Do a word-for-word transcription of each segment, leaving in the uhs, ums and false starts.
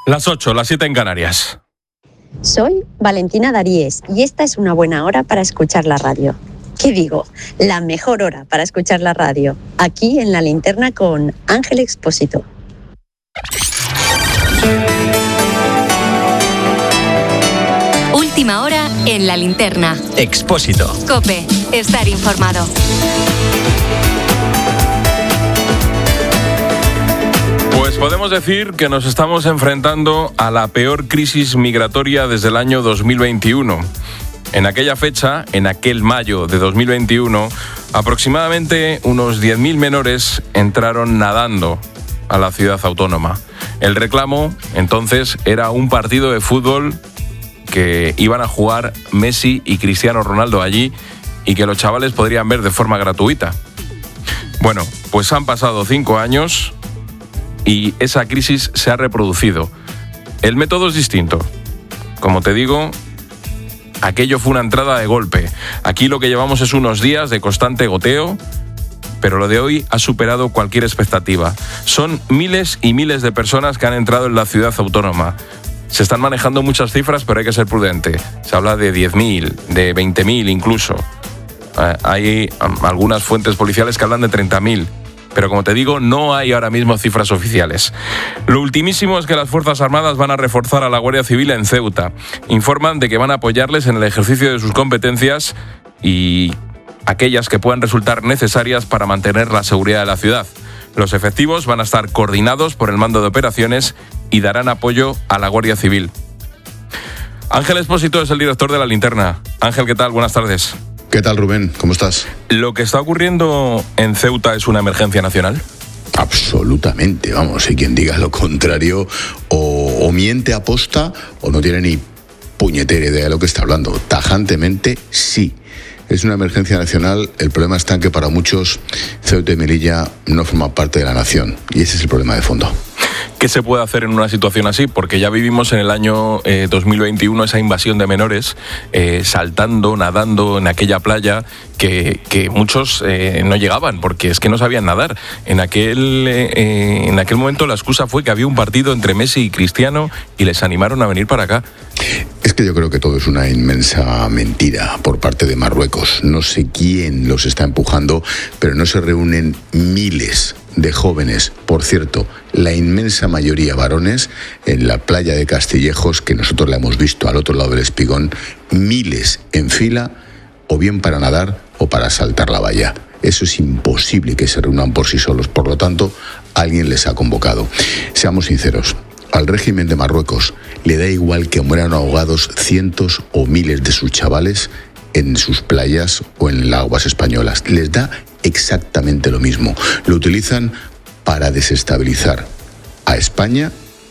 Las ocho, las siete en Canarias. Soy Valentina Daríes y esta es una buena hora para escuchar la radio. ¿Qué digo? La mejor hora para escuchar la radio. Aquí en La Linterna con Ángel Expósito. Última hora en La Linterna. Expósito. COPE. Estar informado. Pues podemos decir que nos estamos enfrentando a la peor crisis migratoria desde el año dos mil veintiuno. En aquella fecha, en aquel mayo de dos mil veintiuno, aproximadamente unos diez mil menores entraron nadando a la ciudad autónoma. El reclamo, entonces, era un partido de fútbol que iban a jugar Messi y Cristiano Ronaldo allí y que los chavales podrían ver de forma gratuita. Bueno, pues han pasado cinco años y esa crisis se ha reproducido. El método es distinto. Como te digo, aquello fue una entrada de golpe. Aquí lo que llevamos es unos días de constante goteo, pero lo de hoy ha superado cualquier expectativa. Son miles y miles de personas que han entrado en la ciudad autónoma. Se están manejando muchas cifras, pero hay que ser prudente. Se habla de diez mil, de veinte mil incluso. Eh, hay um, algunas fuentes policiales que hablan de treinta mil. Pero como te digo, no hay ahora mismo cifras oficiales. Lo ultimísimo es que las Fuerzas Armadas van a reforzar a la Guardia Civil en Ceuta. Informan de que van a apoyarles en el ejercicio de sus competencias y aquellas que puedan resultar necesarias para mantener la seguridad de la ciudad. Los efectivos van a estar coordinados por el mando de operaciones y darán apoyo a la Guardia Civil. Ángel Expósito es el director de La Linterna. Ángel, ¿qué tal? Buenas tardes. ¿Qué tal, Rubén? ¿Cómo estás? ¿Lo que está ocurriendo en Ceuta es una emergencia nacional? Absolutamente, vamos, y quien diga lo contrario o, o miente aposta o no tiene ni puñetera idea de lo que está hablando. Tajantemente, sí. Es una emergencia nacional. El problema está en que para muchos Ceuta y Melilla no forman parte de la nación y ese es el problema de fondo. ¿Qué se puede hacer en una situación así? Porque ya vivimos en el año eh, dos mil veintiuno esa invasión de menores, eh, saltando, nadando en aquella playa que, que muchos eh, no llegaban porque es que no sabían nadar. En aquel, eh, en aquel momento la excusa fue que había un partido entre Messi y Cristiano y les animaron a venir para acá. Es que yo creo que todo es una inmensa mentira por parte de Marruecos. No sé quién los está empujando, pero no se reúnen miles de jóvenes, por cierto, la inmensa mayoría varones, en la playa de Castillejos, que nosotros la hemos visto al otro lado del Espigón, miles en fila, o bien para nadar o para saltar la valla. Eso es imposible que se reúnan por sí solos, por lo tanto, alguien les ha convocado. Seamos sinceros, al régimen de Marruecos le da igual que mueran ahogados cientos o miles de sus chavales en sus playas o en las aguas españolas. Les da exactamente lo mismo. Lo utilizan para desestabilizar a España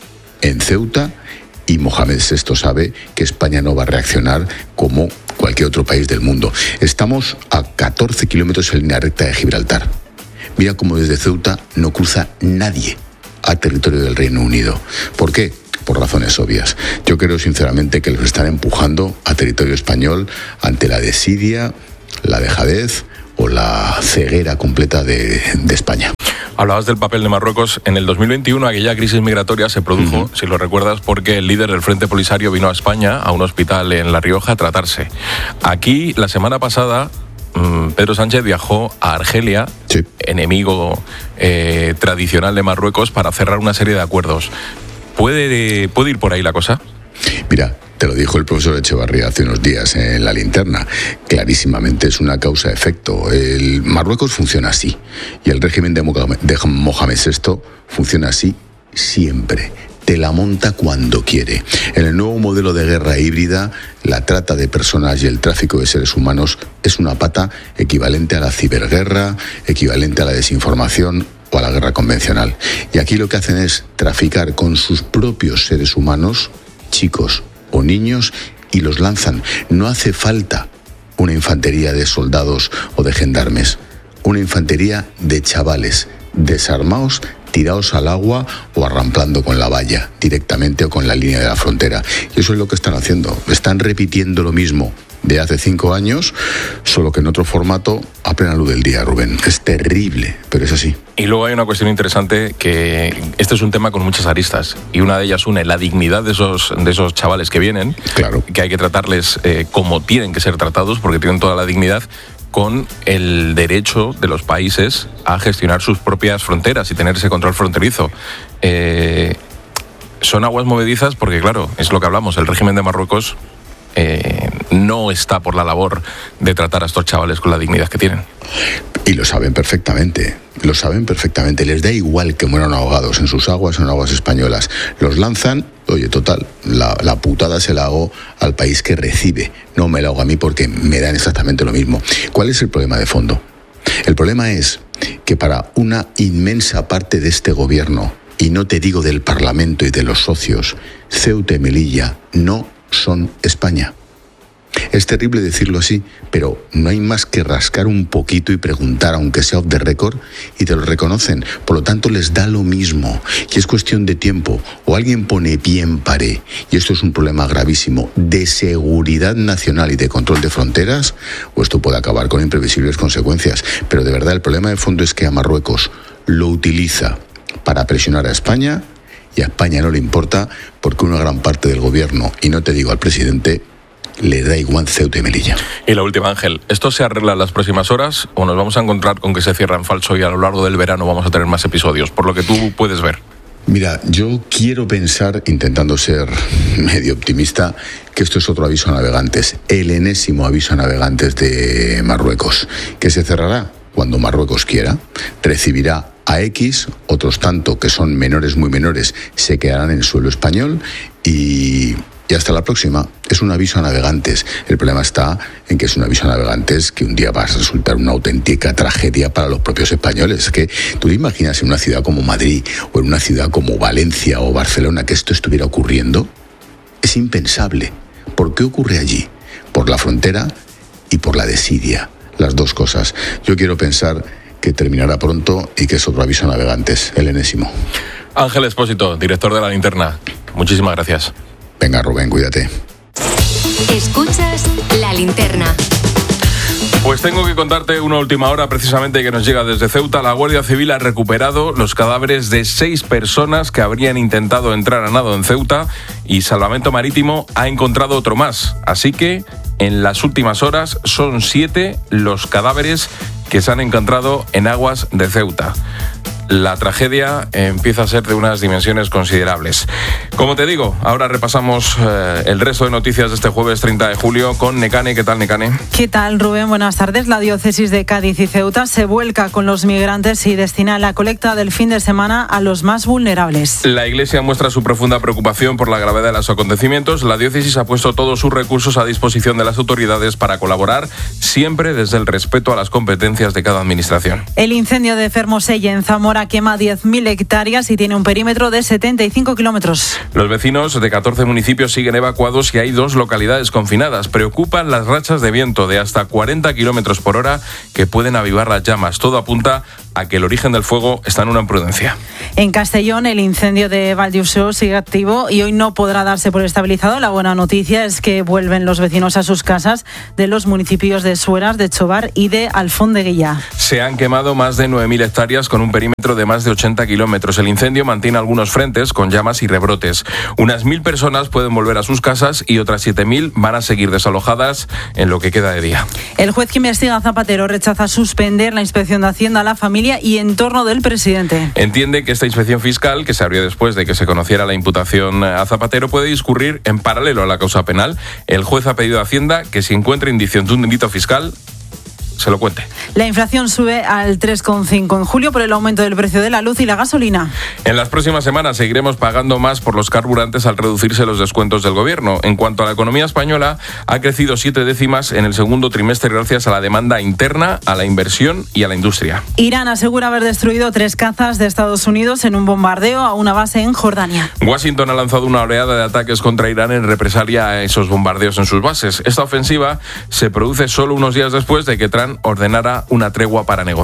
en Ceuta y Mohamed sexto sabe que España no va a reaccionar como cualquier otro país del mundo. Estamos a catorce kilómetros en línea recta de Gibraltar. Mira cómo desde Ceuta no cruza nadie a territorio del Reino Unido. ¿Por qué? Por razones obvias. Yo creo sinceramente que los están empujando a territorio español ante la desidia, la dejadez o la ceguera completa de, de España. Hablabas del papel de Marruecos. En el dos mil veintiuno aquella crisis migratoria se produjo, uh-huh. si lo recuerdas, porque el líder del Frente Polisario vino a España, a un hospital en La Rioja, a tratarse. Aquí, la semana pasada, Pedro Sánchez viajó a Argelia, sí. enemigo eh, tradicional de Marruecos, para cerrar una serie de acuerdos. ¿Puede, ¿Puede ir por ahí la cosa? Mira, te lo dijo el profesor Echevarría hace unos días en La Linterna. Clarísimamente es una causa-efecto. El Marruecos funciona así. Y el régimen de Mohamed sexto funciona así siempre. Te la monta cuando quiere. En el nuevo modelo de guerra híbrida, la trata de personas y el tráfico de seres humanos es una pata equivalente a la ciberguerra, equivalente a la desinformación o a la guerra convencional. Y aquí lo que hacen es traficar con sus propios seres humanos, chicos o niños, y los lanzan. No hace falta una infantería de soldados o de gendarmes, una infantería de chavales desarmados, tirados al agua o arramplando con la valla directamente o con la línea de la frontera. Y eso es lo que están haciendo. Están repitiendo lo mismo de hace cinco años, solo que en otro formato, a plena luz del día, Rubén. Es terrible, pero es así. Y luego hay una cuestión interesante, que este es un tema con muchas aristas, y una de ellas une la dignidad de esos, de esos chavales que vienen, claro, que hay que tratarles eh, como tienen que ser tratados, porque tienen toda la dignidad, con el derecho de los países a gestionar sus propias fronteras y tener ese control fronterizo. Eh, son aguas movedizas porque, claro, es lo que hablamos, el régimen de Marruecos eh, no está por la labor de tratar a estos chavales con la dignidad que tienen. Y lo saben perfectamente, lo saben perfectamente. Les da igual que mueran ahogados en sus aguas o en aguas españolas. Los lanzan, oye, total, la, la putada se la hago al país que recibe. No me la hago a mí porque me dan exactamente lo mismo. ¿Cuál es el problema de fondo? El problema es que para una inmensa parte de este gobierno, y no te digo del Parlamento y de los socios, Ceuta y Melilla no son España. Es terrible decirlo así, pero no hay más que rascar un poquito y preguntar, aunque sea off the record, y te lo reconocen. Por lo tanto, les da lo mismo. Y es cuestión de tiempo. O alguien pone pie en pared, y esto es un problema gravísimo, de seguridad nacional y de control de fronteras, o esto puede acabar con imprevisibles consecuencias. Pero de verdad, el problema de fondo es que a Marruecos lo utiliza para presionar a España, y a España no le importa, porque una gran parte del gobierno, y no te digo al presidente, le da igual Ceuta y Melilla. Y la última, Ángel, ¿esto se arregla en las próximas horas o nos vamos a encontrar con que se cierra en falso y a lo largo del verano vamos a tener más episodios, por lo que tú puedes ver? Mira, yo quiero pensar, intentando ser medio optimista, que esto es otro aviso a navegantes, el enésimo aviso a navegantes de Marruecos, que se cerrará cuando Marruecos quiera, recibirá a X, otros tanto que son menores, muy menores, se quedarán en suelo español y... Y hasta la próxima. Es un aviso a navegantes. El problema está en que es un aviso a navegantes que un día va a resultar una auténtica tragedia para los propios españoles. Que tú te imaginas en una ciudad como Madrid o en una ciudad como Valencia o Barcelona que esto estuviera ocurriendo. Es impensable. ¿Por qué ocurre allí? Por la frontera y por la desidia. Las dos cosas. Yo quiero pensar que terminará pronto y que es otro aviso a navegantes, el enésimo. Ángel Expósito, director de La Linterna. Muchísimas gracias. Venga, Rubén, cuídate. Escuchas La Linterna. Pues tengo que contarte una última hora precisamente que nos llega desde Ceuta. La Guardia Civil ha recuperado los cadáveres de seis personas que habrían intentado entrar a nado en Ceuta y Salvamento Marítimo ha encontrado otro más. Así que en las últimas horas son siete los cadáveres que se han encontrado en aguas de Ceuta. La tragedia empieza a ser de unas dimensiones considerables. Como te digo, ahora repasamos eh, el resto de noticias de este jueves treinta de julio con Nekane. ¿Qué tal, Nekane? ¿Qué tal, Rubén? Buenas tardes. La diócesis de Cádiz y Ceuta se vuelca con los migrantes y destina la colecta del fin de semana a los más vulnerables. La Iglesia muestra su profunda preocupación por la gravedad de los acontecimientos. La diócesis ha puesto todos sus recursos a disposición de las autoridades para colaborar, siempre desde el respeto a las competencias de cada administración. El incendio de Fermoselle en Zamora quema diez mil hectáreas y tiene un perímetro de setenta y cinco kilómetros. Los vecinos de catorce municipios siguen evacuados y hay dos localidades confinadas. Preocupan las rachas de viento de hasta cuarenta kilómetros por hora que pueden avivar las llamas. Todo apunta a que el origen del fuego está en una imprudencia. En Castellón, el incendio de Valdiusó sigue activo y hoy no podrá darse por estabilizado. La buena noticia es que vuelven los vecinos a sus casas de los municipios de Sueras, de Chobar y de Alfondeguilla. Se han quemado más de nueve mil hectáreas con un perímetro de más de ochenta kilómetros. El incendio mantiene algunos frentes con llamas y rebrotes. Unas mil personas pueden volver a sus casas y otras siete mil van a seguir desalojadas en lo que queda de día. El juez que investiga a Zapatero rechaza suspender la inspección de Hacienda a la familia y entorno del presidente. Entiende que esta inspección fiscal, que se abrió después de que se conociera la imputación a Zapatero, puede discurrir en paralelo a la causa penal. El juez ha pedido a Hacienda que si encuentra indicios de un delito fiscal, se lo cuente. La inflación sube al tres coma cinco en julio por el aumento del precio de la luz y la gasolina. En las próximas semanas seguiremos pagando más por los carburantes al reducirse los descuentos del gobierno. En cuanto a la economía española, ha crecido siete décimas en el segundo trimestre gracias a la demanda interna, a la inversión y a la industria. Irán asegura haber destruido tres cazas de Estados Unidos en un bombardeo a una base en Jordania. Washington ha lanzado una oleada de ataques contra Irán en represalia a esos bombardeos en sus bases. Esta ofensiva se produce solo unos días después de que Trump ordenara una tregua para negociar.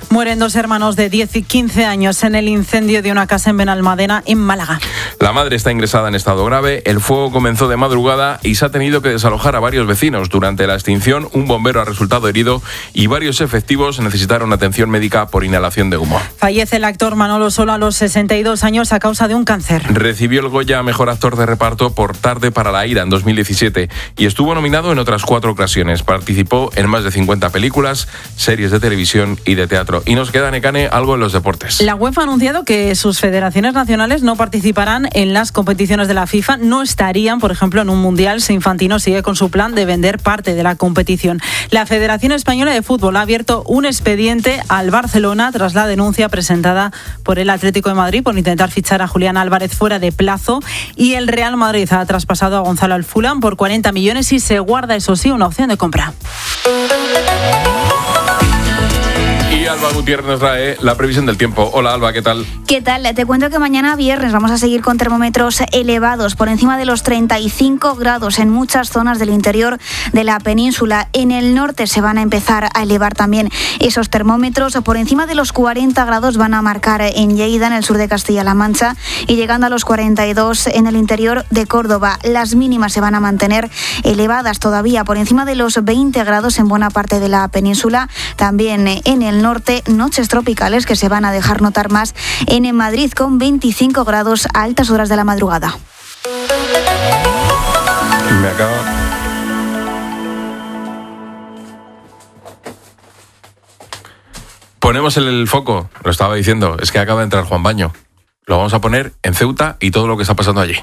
Mueren dos hermanos de diez y quince años en el incendio de una casa en Benalmádena, en Málaga. La madre está ingresada en estado grave. El fuego comenzó de madrugada y se ha tenido que desalojar a varios vecinos. Durante la extinción, un bombero ha resultado herido y varios efectivos necesitaron atención médica por inhalación de humo. Fallece el actor Manolo Solo a los sesenta y dos años a causa de un cáncer. Recibió el Goya a Mejor Actor de Reparto por Tarde para la ira en dos mil diecisiete y estuvo nominado en otras cuatro ocasiones. Participó en más de cincuenta películas, series de televisión y de teatro. Y nos queda, Nekane, algo en los deportes. La UEFA ha anunciado que sus federaciones nacionales no participarán en las competiciones de la FIFA. No estarían, por ejemplo, en un mundial si Infantino sigue con su plan de vender parte de la competición. La Federación Española de Fútbol ha abierto un expediente al Barcelona tras la denuncia presentada por el Atlético de Madrid por intentar fichar a Julián Álvarez fuera de plazo, y el Real Madrid ha traspasado a Gonzalo al Fulham por cuarenta millones y se guarda, eso sí, una opción de compra. Y Alba Gutiérrez nos trae la previsión del tiempo. Hola, Alba, ¿qué tal? ¿Qué tal? Te cuento que mañana viernes vamos a seguir con termómetros elevados, por encima de los treinta y cinco grados en muchas zonas del interior de la península. En el norte se van a empezar a elevar también esos termómetros. Por encima de los cuarenta grados van a marcar en Lleida, en el sur de Castilla-La Mancha, y llegando a los cuarenta y dos en el interior de Córdoba. Las mínimas se van a mantener elevadas todavía, por encima de los veinte grados en buena parte de la península. También en el norte, noches tropicales que se van a dejar notar más en Madrid, con veinticinco grados a altas horas de la madrugada. Me acaba... Ponemos el, el foco, lo estaba diciendo, es que acaba de entrar Juan Baño. Lo vamos a poner en Ceuta y todo lo que está pasando allí.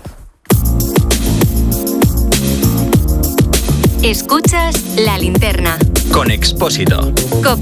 Escuchas La Linterna con Expósito. Cope.